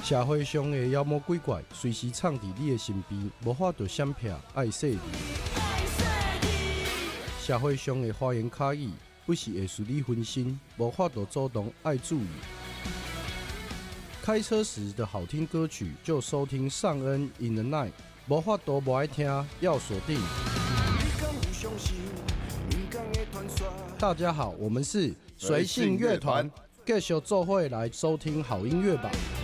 社会上的妖魔鬼怪随时藏伫你的身边，无法度闪避爱说你。社会上的花言巧语不是会使你分心，无法度主动爱注意。开车时的好听歌曲就收听尚恩 In the Night， 无法度不爱听要锁定。大家好，我们是随性乐团，继续做伙来收听好音乐吧。